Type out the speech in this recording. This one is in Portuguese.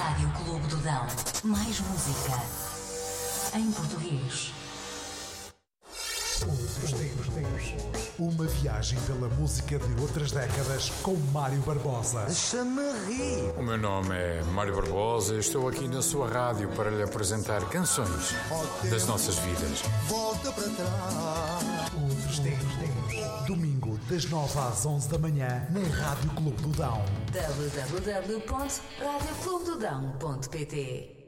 Rádio Clube do Dão. Mais música em português. Outros tempos. Uma viagem pela música de outras décadas com Mário Barbosa. Deixa-me rir. O meu nome é Mário Barbosa e estou aqui na sua rádio para lhe apresentar canções das nossas vidas. Volta para trás. Outros tempos. Domingo, das 9 às 11 da manhã, na Rádio Clube do Dão. www.radioclubedodão.pt